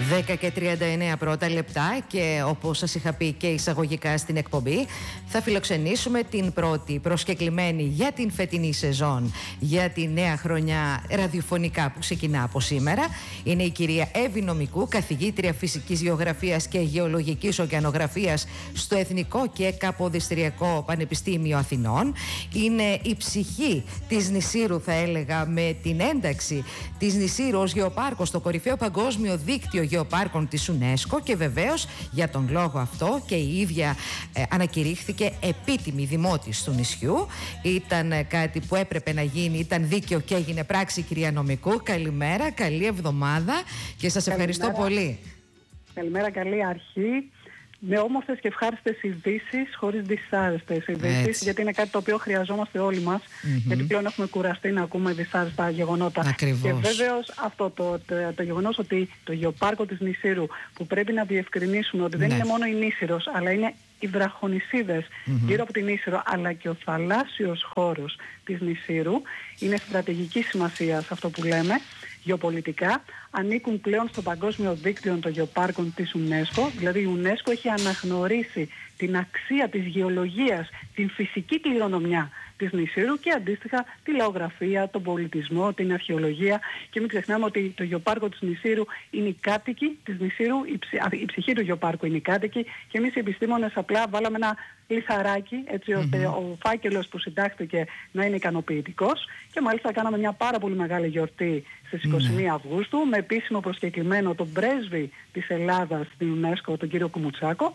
10:39 πρώτα λεπτά και όπως σας είχα πει και εισαγωγικά στην εκπομπή, θα φιλοξενήσουμε την πρώτη προσκεκλημένη για την φετινή σεζόν, για τη νέα χρονιά ραδιοφωνικά που ξεκινά από σήμερα. Είναι η κυρία Εύη Νομικού, καθηγήτρια φυσικής γεωγραφίας και γεωλογικής ωκεανογραφίας στο Εθνικό και Καποδιστριακό Πανεπιστήμιο Αθηνών. Είναι η ψυχή της Νησήρου, θα έλεγα, με την ένταξη της Νησήρου ως γεωπάρκο στο κορυφαίο παγκόσμιο δίκτυο γεωπάρκων της UNESCO, και βεβαίως για τον λόγο αυτό και η ίδια ανακηρύχθηκε επίτιμη δημότης του νησιού. Ήταν κάτι που έπρεπε να γίνει, ήταν δίκαιο και έγινε πράξη, κυρία Νομικού. Καλημέρα, καλή εβδομάδα και σας ευχαριστώ πολύ. Καλημέρα, καλή αρχή. Με όμορφες και ευχάριστες ειδήσεις, χωρίς δυσάρεστες ειδήσεις, γιατί είναι κάτι το οποίο χρειαζόμαστε όλοι μας, γιατί πλέον έχουμε κουραστεί να ακούμε δυσάρεστα γεγονότα. Ακριβώς. Και βέβαιως αυτό το γεγονός ότι το γεωπάρκο της Νησήρου, που πρέπει να διευκρινίσουμε ότι δεν είναι μόνο η Νήσηρος, αλλά είναι οι βραχονησίδες γύρω από την Νήσηρο, αλλά και ο θαλάσσιος χώρος της Νησήρου, είναι στρατηγική σημασία σε αυτό που λέμε. Γεωπολιτικά ανήκουν πλέον στο παγκόσμιο δίκτυο των γεωπάρκων της UNESCO, δηλαδή η UNESCO έχει αναγνωρίσει την αξία της γεωλογίας, την φυσική κληρονομιά της Νησήρου και αντίστοιχα τη λαογραφία, τον πολιτισμό, την αρχαιολογία, και μην ξεχνάμε ότι το γεωπάρκο της Νησήρου είναι οι κάτοικοι της Νησήρου, η ψυχή του γεωπάρκου είναι οι κάτοικοι, και εμείς οι επιστήμονες απλά βάλαμε ένα λιθαράκι έτσι ώστε ο φάκελος που συντάχθηκε να είναι ικανοποιητικός, και μάλιστα κάναμε μια πάρα πολύ μεγάλη γιορτή στις 21 Αυγούστου με επίσημο προσκεκλημένο τον πρέσβη της Ελλάδας στην UNESCO, τον κύριο Κουμουτσάκο,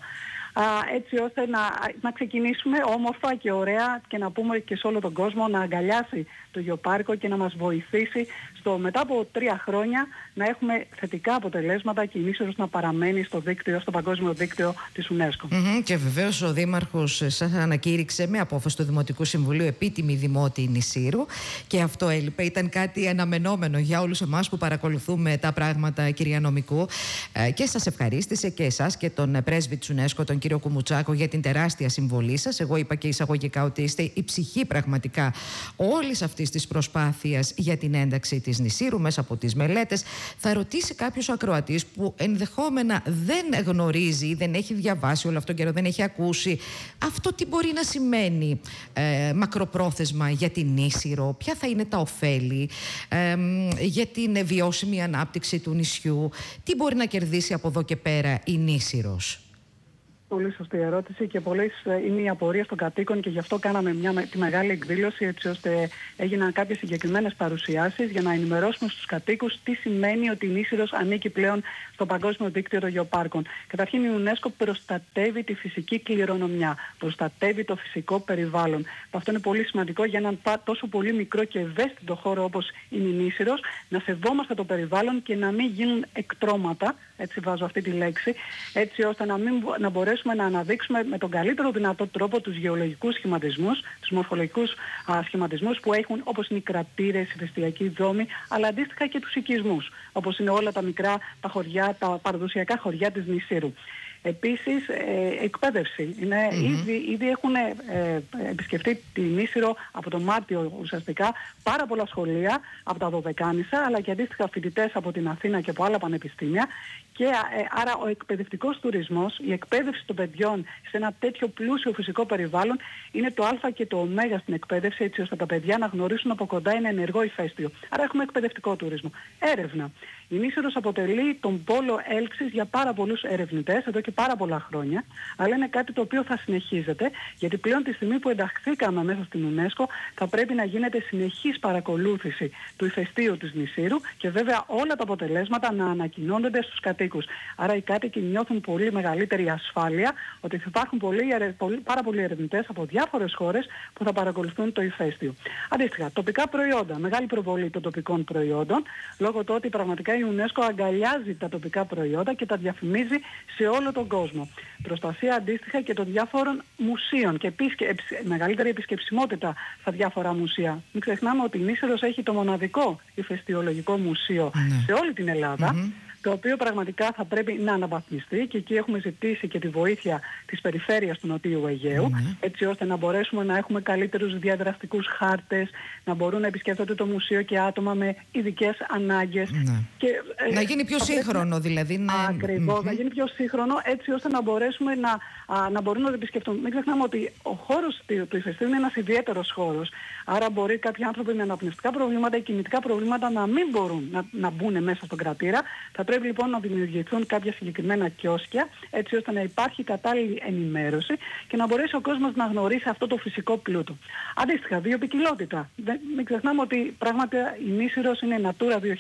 έτσι ώστε να ξεκινήσουμε όμορφα και ωραία και να πούμε και σε όλο τον κόσμο να αγκαλιάσει το γεωπάρκο και να μας βοηθήσει μετά από 3 χρόνια να έχουμε θετικά αποτελέσματα και η Νήσηρος να παραμένει στο παγκόσμιο δίκτυο της UNESCO. Και βεβαίως ο Δήμαρχος σας ανακήρυξε με απόφαση του Δημοτικού Συμβουλίου επίτιμη δημότη Νησήρου, και αυτό έλειπε. Ήταν κάτι αναμενόμενο για όλους εμάς που παρακολουθούμε τα πράγματα, κυρία Νομικού, και σας ευχαρίστησε και εσάς και τον πρέσβη της UNESCO, τον κύριο Κουμουτσάκο, για την τεράστια συμβολή σας. Εγώ είπα και εισαγωγικά ότι είστε η ψυχή πραγματικά όλης αυτής της προσπάθειας για την ένταξη της Νησήρου μέσα από τις μελέτες. Θα ρωτήσει κάποιος ο ακροατής που ενδεχόμενα δεν γνωρίζει, δεν έχει διαβάσει όλο αυτόν τον καιρό, δεν έχει ακούσει αυτό, τι μπορεί να σημαίνει μακροπρόθεσμα για την Νήσηρο, ποια θα είναι τα ωφέλη για την βιώσιμη ανάπτυξη του νησιού, τι μπορεί να κερδίσει από εδώ και πέρα η Νήσηρος. Πολύ σωστή ερώτηση, και πολλές είναι οι απορίες των κατοίκων, και γι' αυτό κάναμε τη μεγάλη εκδήλωση, έτσι ώστε έγιναν κάποιες συγκεκριμένες παρουσιάσεις για να ενημερώσουμε στους κατοίκους τι σημαίνει ότι η Νήσηρος ανήκει πλέον στο παγκόσμιο δίκτυο των γεωπάρκων. Καταρχήν η UNESCO προστατεύει τη φυσική κληρονομιά, προστατεύει το φυσικό περιβάλλον. Αυτό είναι πολύ σημαντικό για έναν τόσο πολύ μικρό και ευαίσθητο χώρο όπως είναι η Νήσηρος, να σεβόμαστε το περιβάλλον και να μην γίνουν εκτρώματα, έτσι βάζω αυτή τη λέξη, έτσι ώστε να μπορέσουμε να αναδείξουμε με τον καλύτερο δυνατό τρόπο τους γεωλογικούς σχηματισμούς, τους μορφολογικούς σχηματισμούς που έχουν, όπως είναι οι κρατήρες, η βεστιακή δόμη, αλλά αντίστοιχα και τους οικισμούς, όπως είναι όλα τα μικρά τα χωριά, τα παραδοσιακά χωριά της Νησήρου. Επίσης, εκπαίδευση. Ήδη έχουν επισκεφτεί τη Νήσηρο από τον Μάρτιο ουσιαστικά πάρα πολλά σχολεία από τα Δωδεκάνησα, αλλά και αντίστοιχα φοιτητές από την Αθήνα και από άλλα πανεπιστήμια. Και άρα ο εκπαιδευτικός τουρισμός, η εκπαίδευση των παιδιών σε ένα τέτοιο πλούσιο φυσικό περιβάλλον είναι το α και το ω στην εκπαίδευση, έτσι ώστε τα παιδιά να γνωρίσουν από κοντά ένα ενεργό ηφαίστειο. Άρα έχουμε εκπαιδευτικό τουρισμό. Έρευνα. Η Νήσηρος αποτελεί τον πόλο έλξης για πάρα πολλούς ερευνητές εδώ και πάρα πολλά χρόνια, αλλά είναι κάτι το οποίο θα συνεχίζεται, γιατί πλέον τη στιγμή που ενταχθήκαμε μέσα στην UNESCO θα πρέπει να γίνεται συνεχής παρακολούθηση του ηφαιστείου της Νησήρου και βέβαια όλα τα αποτελέσματα να ανακοινώνονται στους κατοίκους. Άρα οι κάτοικοι νιώθουν πολύ μεγαλύτερη ασφάλεια ότι θα υπάρχουν πάρα πολλοί ερευνητές από διάφορες χώρες που θα παρακολουθούν το ηφαίστειο. Αντίστοιχα, τοπικά προϊόντα, μεγάλη προβολή των τοπικών προϊόντων, λόγω του ότι πραγματικά η UNESCO αγκαλιάζει τα τοπικά προϊόντα και τα διαφημίζει σε όλο τον κόσμο. Προστασία αντίστοιχα και των διάφορων μουσείων και μεγαλύτερη επισκεψιμότητα στα διάφορα μουσεία. Μην ξεχνάμε ότι η Νήσηρος έχει το μοναδικό ηφαιστειολογικό μουσείο σε όλη την Ελλάδα. το οποίο πραγματικά θα πρέπει να αναβαθμιστεί, και εκεί έχουμε ζητήσει και τη βοήθεια της περιφέρειας του Νοτιού Αιγαίου, έτσι ώστε να μπορέσουμε να έχουμε καλύτερους διαδραστικούς χάρτες, να μπορούν να επισκέφτονται το μουσείο και άτομα με ειδικές ανάγκες. Και, να γίνει πιο σύγχρονο δηλαδή. Ακριβώς, να γίνει πιο σύγχρονο, έτσι ώστε να μπορέσουμε να μπορούν να το επισκεφτούν. Μην ξεχνάμε ότι ο χώρος του ηφαιστείου είναι ένας ιδιαίτερος χώρος. Άρα μπορεί κάποιοι άνθρωποι με αναπνευστικά προβλήματα ή κινητικά προβλήματα να μην μπορούν να μπουν μέσα στον κρατήρα. Θα πρέπει λοιπόν να δημιουργηθούν κάποια συγκεκριμένα κιόσκια, έτσι ώστε να υπάρχει κατάλληλη ενημέρωση και να μπορέσει ο κόσμος να γνωρίσει αυτό το φυσικό πλούτο. Αντίστοιχα, βιοποικιλότητα. Μην ξεχνάμε ότι πράγματι η Νήσηρος είναι Natura 2000,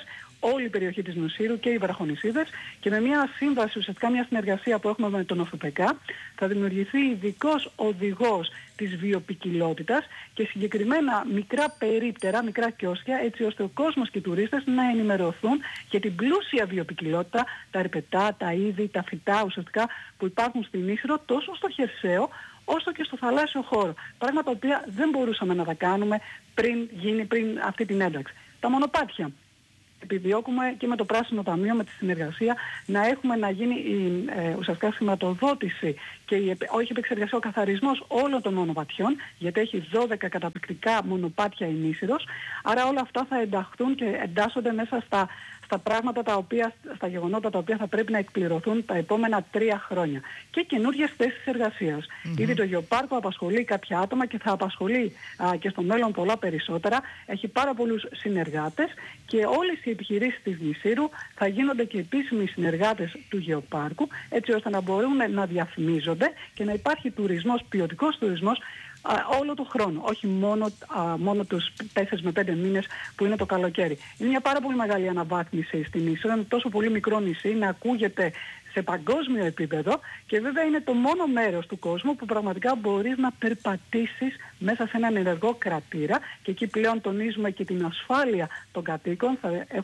όλη η περιοχή της Νησήρου και οι βραχονησίδες, και με μια σύμβαση, ουσιαστικά μια συνεργασία που έχουμε με τον ΟΦΠΚ, θα δημιουργηθεί ειδικός οδηγός της βιοποικιλότητας και συγκεκριμένα μικρά περίπτερα, μικρά κιόσκια, έτσι ώστε ο κόσμος και οι τουρίστες να ενημερωθούν για την πλούσια βιοποικιλότητα, τα ερπετά, τα είδη, τα φυτά ουσιαστικά που υπάρχουν στην Νήσηρο, τόσο στο χερσαίο όσο και στο θαλάσσιο χώρο. Πράγματα τα οποία δεν μπορούσαμε να τα κάνουμε πριν αυτή την ένταξη. Τα μονοπάτια. Επιδιώκουμε και με το Πράσινο Ταμείο, με τη συνεργασία, να γίνει η ουσιαστικά σηματοδότηση και όχι επεξεργασία, ο καθαρισμός όλων των μονοπατιών, γιατί έχει 12 καταπληκτικά μονοπάτια η Νήσηρος. Άρα όλα αυτά θα ενταχθούν και εντάσσονται μέσα στα πράγματα στα γεγονότα τα οποία θα πρέπει να εκπληρωθούν τα επόμενα 3 χρόνια. Και καινούργιες θέσεις εργασίας. Ήδη το γεωπάρκο απασχολεί κάποια άτομα και θα απασχολεί και στο μέλλον πολλά περισσότερα. Έχει πάρα πολλούς συνεργάτες και όλες οι επιχειρήσεις της Νησήρου θα γίνονται και επίσημοι συνεργάτες του γεωπάρκου, έτσι ώστε να μπορούν να διαφημίζονται και να υπάρχει τουρισμός, ποιοτικός τουρισμός, όλο το χρόνο, όχι μόνο τους 4 με 5 μήνες που είναι το καλοκαίρι. Είναι μια πάρα πολύ μεγάλη αναβάθμιση στην Νήσηρο, είναι τόσο πολύ μικρό νησί, να ακούγεται σε παγκόσμιο επίπεδο, και βέβαια είναι το μόνο μέρος του κόσμου που πραγματικά μπορείς να περπατήσεις μέσα σε έναν ενεργό κρατήρα, και εκεί πλέον τονίζουμε και την ασφάλεια των κατοίκων.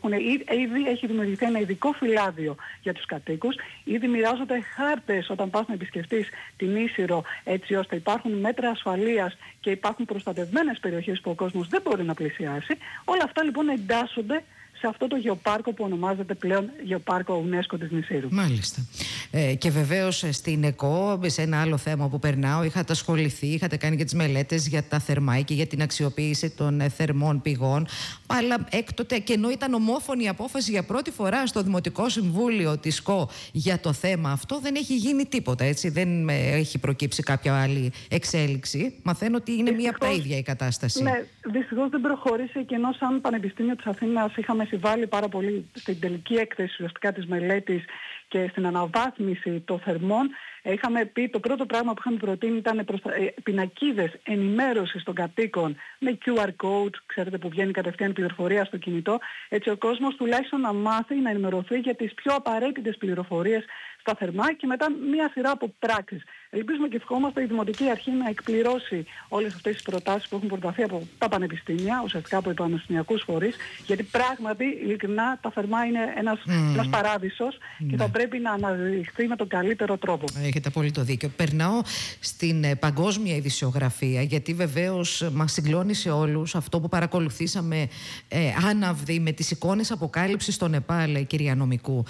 Ήδη έχει δημιουργηθεί ένα ειδικό φυλάδιο για τους κατοίκους, ήδη μοιράζονται χάρτες όταν πας να επισκεφτείς την Νήσηρο, έτσι ώστε υπάρχουν μέτρα ασφαλείας και υπάρχουν προστατευμένες περιοχές που ο κόσμος δεν μπορεί να πλησιάσει. Όλα αυτά λοιπόν εντάσσονται σε αυτό το γεωπάρκο που ονομάζεται πλέον Γεωπάρκο UNESCO της Νησήρου. Μάλιστα. Και βεβαίως στην ΕΚΟ, σε ένα άλλο θέμα που περνάω, είχατε ασχοληθεί, είχατε κάνει και τις μελέτες για τα θερμά και για την αξιοποίηση των θερμών πηγών. Αλλά έκτοτε, και ενώ ήταν ομόφωνη η απόφαση για πρώτη φορά στο Δημοτικό Συμβούλιο της ΚΟ για το θέμα αυτό, δεν έχει γίνει τίποτα. Έτσι, δεν έχει προκύψει κάποια άλλη εξέλιξη. Μαθαίνω ότι είναι μία από τα ίδια η κατάσταση. Ναι, δυστυχώς δεν προχώρησε, και ενώ σαν Πανεπιστήμιο της Αθήνας είχαμε συμβάλει πάρα πολύ στην τελική έκθεση ουσιαστικά της μελέτης και στην αναβάθμιση των θερμών. Είχαμε πει, το πρώτο πράγμα που είχαμε προτείνει ήταν πινακίδες ενημέρωσης των κατοίκων με QR code, ξέρετε, που βγαίνει κατευθείαν πληροφορία στο κινητό, έτσι ο κόσμος τουλάχιστον να μάθει, να ενημερωθεί για τις πιο απαραίτητες πληροφορίες στα θερμά, και μετά μία σειρά από πράξεις. Ελπίζουμε και ευχόμαστε η Δημοτική Αρχή να εκπληρώσει όλες αυτές τις προτάσεις που έχουν προταθεί από τα πανεπιστήμια, ουσιαστικά από πανεπιστημιακούς φορείς, γιατί πράγματι, ειλικρινά, τα θερμά είναι ένας παράδεισος και θα πρέπει να αναδειχθεί με τον καλύτερο τρόπο. Έχετε απόλυτο δίκιο. Περνάω στην παγκόσμια ειδησιογραφία, γιατί βεβαίως μας συγκλώνησε όλους αυτό που παρακολουθήσαμε άναυδη με τις εικόνες αποκάλυψης στο Νεπάλ, κυρία Νομικού.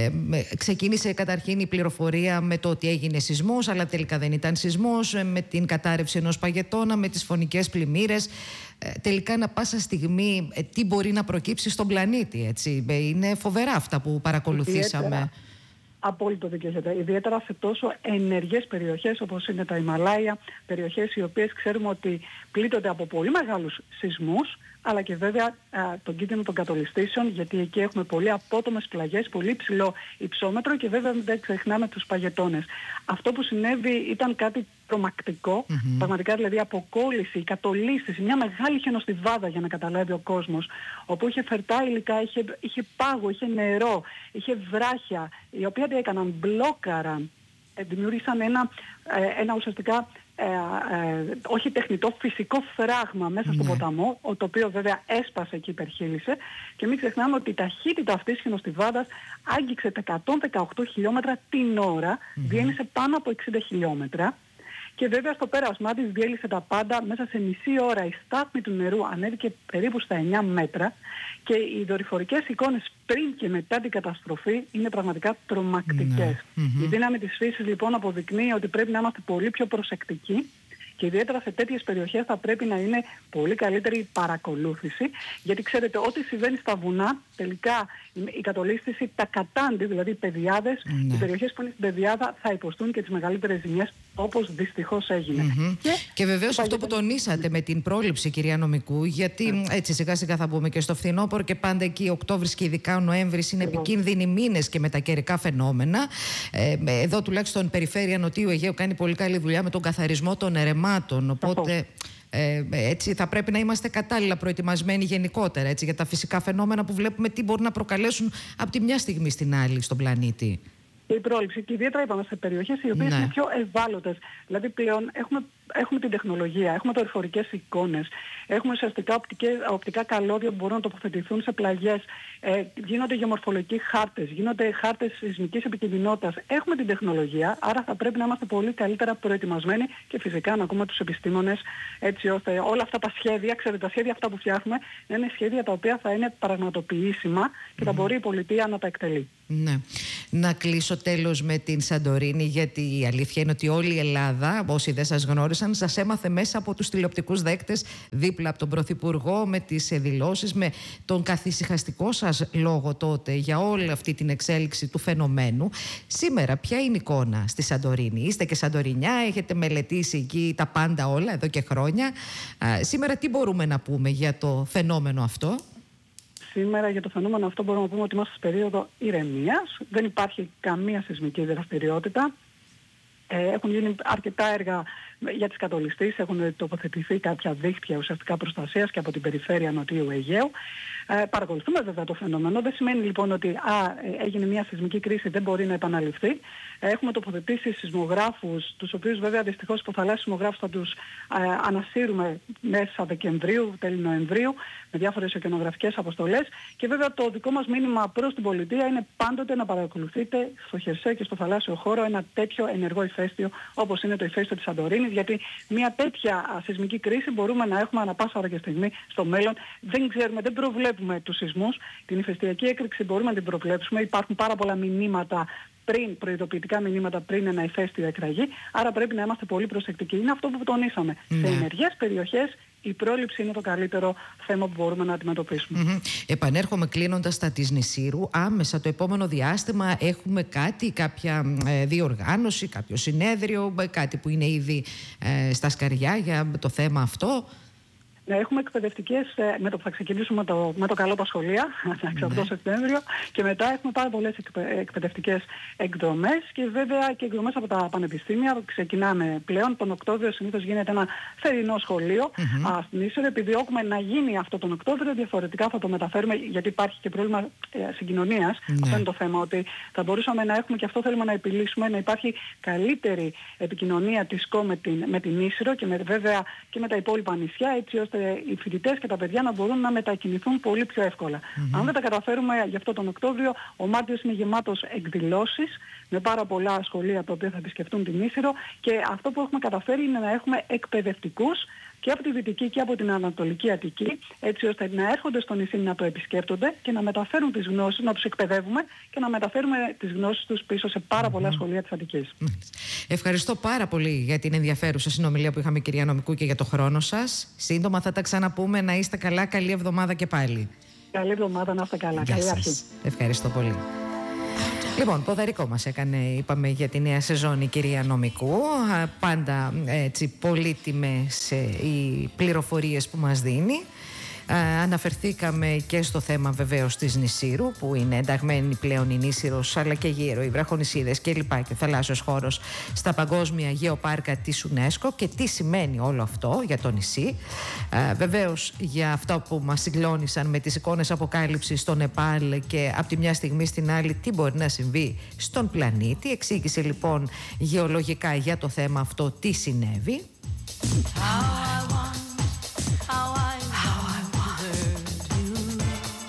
Ξεκίνησε καταρχήν η πληροφορία με το ότι έγινε σεισμός, αλλά τελικά δεν ήταν σεισμός, με την κατάρρευση ενός παγετώνα, με τις φωνικές πλημμύρες. Τελικά ανά πάσα στιγμή τι μπορεί να προκύψει στον πλανήτη, έτσι. Είναι φοβερά αυτά που παρακολουθήσαμε. Απόλυτο δίκιο έχετε. Ιδιαίτερα σε τόσο ενεργές περιοχές όπως είναι τα Ιμαλάια, περιοχές οι οποίες ξέρουμε ότι πλήττονται από πολύ μεγάλους σεισμούς, αλλά και βέβαια τον κίνδυνο των κατολιστήσεων, γιατί εκεί έχουμε πολύ απότομες πλαγιές, πολύ ψηλό υψόμετρο, και βέβαια δεν ξεχνάμε τους παγετώνες. Αυτό που συνέβη ήταν κάτι τρομακτικό, πραγματικά, δηλαδή αποκόλληση, κατολίσθηση, μια μεγάλη χιονοστιβάδα, για να καταλάβει ο κόσμος, όπου είχε φερτά υλικά, είχε πάγο, είχε νερό, είχε βράχια, οι οποία τι έκαναν, μπλόκαραν, δημιούργησαν ένα ουσιαστικά όχι τεχνητό, φυσικό φράγμα μέσα στον ποταμό, το οποίο βέβαια έσπασε και υπερχείλησε, και μην ξεχνάμε ότι η ταχύτητα αυτής της χιονοστιβάδας άγγιξε τα 118 χιλιόμετρα την ώρα, διένυσε πάνω από 60 χιλιόμετρα, Και βέβαια στο πέρασμά της διέλυσε τα πάντα. Μέσα σε μισή ώρα η στάθμη του νερού ανέβηκε περίπου στα 9 μέτρα και οι δορυφορικές εικόνες πριν και μετά την καταστροφή είναι πραγματικά τρομακτικές. Η δύναμη της φύσης λοιπόν αποδεικνύει ότι πρέπει να είμαστε πολύ πιο προσεκτικοί. Και ιδιαίτερα σε τέτοιες περιοχές θα πρέπει να είναι πολύ καλύτερη η παρακολούθηση, γιατί ξέρετε ό,τι συμβαίνει στα βουνά, τελικά η κατολίσθηση τα κατάντη, δηλαδή οι πεδιάδες, οι περιοχές που είναι στην πεδιάδα θα υποστούν και τις μεγαλύτερες ζημιές, όπως δυστυχώς έγινε. Και βεβαίως αυτό που τονίσατε με την πρόληψη, κυρία Νομικού, γιατί έτσι σιγά σιγά θα μπούμε και στο φθινόπωρο και πάντα εκεί Οκτώβρης και ειδικά ο Νοέμβρης είναι επικίνδυνοι μήνες και με τα καιρικά φαινόμενα. Εδώ τουλάχιστον η περιφέρεια Νοτιού Αιγαίου κάνει πολύ καλή δουλειά με τον καθαρισμό των ερεμάτων. Οπότε έτσι θα πρέπει να είμαστε κατάλληλα προετοιμασμένοι γενικότερα για τα φυσικά φαινόμενα που βλέπουμε τι μπορούν να προκαλέσουν από τη μια στιγμή στην άλλη στον πλανήτη. Η πρόληψη και ιδιαίτερα είπαμε σε περιοχές οι οποίες είναι πιο ευάλωτες. Δηλαδή πλέον έχουμε την τεχνολογία, έχουμε δορυφορικές εικόνες, έχουμε ουσιαστικά οπτικά καλώδια που μπορούν να τοποθετηθούν σε πλαγιές, γίνονται γεωμορφολογικοί χάρτες, γίνονται χάρτες σεισμικής επικινδυνότητας. Έχουμε την τεχνολογία, άρα θα πρέπει να είμαστε πολύ καλύτερα προετοιμασμένοι και φυσικά να ακούμε τους επιστήμονες, έτσι ώστε όλα αυτά τα σχέδια, ξέρετε, τα σχέδια αυτά που φτιάχνουμε, είναι σχέδια τα οποία θα είναι πραγματοποιήσιμα και θα μπορεί η πολιτεία να τα εκτελεί. Ναι. Να κλείσω τέλος με την Σαντορίνη, γιατί η αλήθεια είναι ότι όλη η Ελλάδα, όσοι δεν σας γνώρισαν, σας έμαθε μέσα από τους τηλεοπτικούς δέκτες, δίπλα από τον Πρωθυπουργό, με τις δηλώσεις, με τον καθησυχαστικό σας λόγο τότε για όλη αυτή την εξέλιξη του φαινομένου. Σήμερα, ποια είναι η εικόνα στη Σαντορίνη? Είστε και Σαντορινιά, έχετε μελετήσει εκεί τα πάντα όλα εδώ και χρόνια. Σήμερα τι μπορούμε να πούμε για το φαινόμενο αυτό? Σήμερα για το φαινόμενο αυτό μπορούμε να πούμε ότι είμαστε σε περίοδο ηρεμίας. Δεν υπάρχει καμία σεισμική δραστηριότητα. Έχουν γίνει αρκετά έργα για τις κατολιστήσεις, έχουν τοποθετηθεί κάποια δίκτυα ουσιαστικά προστασίας και από την περιφέρεια Νοτιού Αιγαίου. Παρακολουθούμε βέβαια το φαινόμενο. Δεν σημαίνει λοιπόν ότι έγινε μια σεισμική κρίση, δεν μπορεί να επαναληφθεί. Έχουμε τοποθετήσει σεισμογράφους, τους οποίους βέβαια δυστυχώς υποθαλάσσιους σεισμογράφους θα τους ανασύρουμε μέσα Δεκεμβρίου, τέλη Νοεμβρίου, με διάφορες οκεανογραφικές αποστολές. Και βέβαια το δικό μας μήνυμα προς την πολιτεία είναι πάντοτε να παρακολουθείτε στο χερσαίο και στο θαλάσσιο χώρο ένα τέτοιο ενεργό ηφαίστειο όπως είναι το ηφαίστειο της Σαντορίνης, γιατί μια τέτοια σεισμική κρίση μπορούμε να έχουμε ανά πάσα ώρα και στιγμή στο μέλλον. Δεν ξέρουμε, δεν προβλέπουμε τους σεισμούς. Την ηφαιστειακή έκρηξη μπορούμε να την προβλέψουμε. Υπάρχουν πάρα πολλά μηνύματα προειδοποιητικά μηνύματα πριν ένα ηφαίστειο εκραγεί. Άρα πρέπει να είμαστε πολύ προσεκτικοί. Είναι αυτό που τονίσαμε. Σε ενεργές περιοχές η πρόληψη είναι το καλύτερο θέμα που μπορούμε να αντιμετωπίσουμε. Επανέρχομαι κλείνοντας στα της Νησήρου. Άμεσα το επόμενο διάστημα έχουμε κάποια διοργάνωση, κάποιο συνέδριο, κάτι που είναι ήδη στα σκαριά για το θέμα αυτό? Έχουμε εκπαιδευτικές, με το που θα ξεκινήσουμε με το καλό τα σχολεία, από το Σεπτέμβριο, και μετά έχουμε πάρα πολλές εκπαιδευτικές εκδρομές και βέβαια και εκδρομές από τα πανεπιστήμια. Ξεκινάμε πλέον. Τον Οκτώβριο συνήθως γίνεται ένα θερινό σχολείο στην Ίσσερο. Επιδιώκουμε να γίνει αυτό τον Οκτώβριο, διαφορετικά θα το μεταφέρουμε, γιατί υπάρχει και πρόβλημα συγκοινωνίας. Αυτό είναι το θέμα, ότι θα μπορούσαμε να έχουμε, και αυτό θέλουμε να επιλύσουμε, να υπάρχει καλύτερη επικοινωνία της ΚΟ με την Ίσσερο και βέβαια και με τα υπόλοιπα νησιά, έτσι ώστε οι φοιτητές και τα παιδιά να μπορούν να μετακινηθούν πολύ πιο εύκολα. Αν δεν τα καταφέρουμε γι' αυτό τον Οκτώβριο, ο Μάρτιος είναι γεμάτος εκδηλώσεις με πάρα πολλά σχολεία τα οποία θα επισκεφτούν την Ίσσερο, και αυτό που έχουμε καταφέρει είναι να έχουμε εκπαιδευτικούς και από τη Δυτική και από την Ανατολική Αττική, έτσι ώστε να έρχονται στο νησί να το επισκέπτονται και να μεταφέρουν τις γνώσεις, να τους εκπαιδεύουμε και να μεταφέρουμε τις γνώσεις τους πίσω σε πάρα πολλά σχολεία της Αττικής. Ευχαριστώ πάρα πολύ για την ενδιαφέρουσα συνομιλία που είχαμε, κυρία Νομικού, και για το χρόνο σας. Σύντομα θα τα ξαναπούμε. Να είστε καλά. Καλή εβδομάδα και πάλι. Καλή εβδομάδα, να είστε καλά. Καλή αρχή. Ευχαριστώ πολύ. Λοιπόν, ποδαρικό μας έκανε, είπαμε, για τη νέα σεζόν η κυρία Νομικού. Πάντα έτσι πολύτιμες οι πληροφορίες που μας δίνει. Αναφερθήκαμε και στο θέμα βεβαίως της Νησήρου, που είναι ενταγμένη πλέον η Νήσυρος, αλλά και γύρω οι βραχονησίδες και λοιπά, και ο θαλάσσιος χώρος στα παγκόσμια γεωπάρκα της UNESCO, και τι σημαίνει όλο αυτό για το νησί. Βεβαίως για αυτό που μας συγκλώνησαν με τις εικόνες αποκάλυψης στο Νεπάλ και από τη μια στιγμή στην άλλη τι μπορεί να συμβεί στον πλανήτη. Εξήγησε λοιπόν γεωλογικά για το θέμα αυτό τι συνέβη.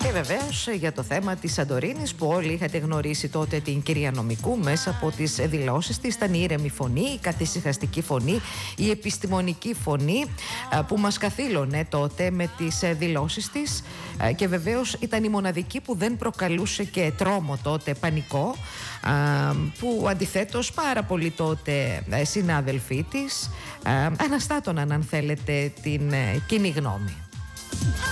Και βεβαίως για το θέμα της Σαντορίνης, που όλοι είχατε γνωρίσει τότε την κυρία Νομικού μέσα από τις δηλώσεις της. Ήταν η ήρεμη φωνή, η καθησυχαστική φωνή, η επιστημονική φωνή που μας καθήλωνε τότε με τις δηλώσεις της, και βεβαίως ήταν η μοναδική που δεν προκαλούσε και τρόμο τότε, πανικό, που αντιθέτως πάρα πολλοί τότε συνάδελφοί της αναστάτωναν, αν θέλετε, την κοινή γνώμη.